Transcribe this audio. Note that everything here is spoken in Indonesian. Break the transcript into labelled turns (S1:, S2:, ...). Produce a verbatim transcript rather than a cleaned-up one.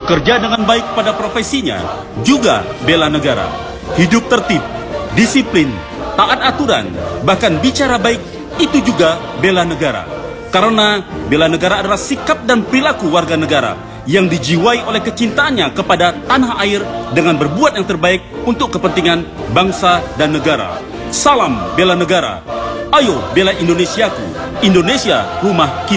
S1: kerja dengan baik pada profesinya, juga bela negara. Hidup tertib, disiplin, taat aturan, bahkan bicara baik, itu juga bela negara. Karena bela negara adalah sikap dan perilaku warga negara yang dijiwai oleh kecintaannya kepada tanah air dengan berbuat yang terbaik untuk kepentingan bangsa dan negara. Salam bela negara. Ayo bela Indonesiaku. Indonesia rumah kita.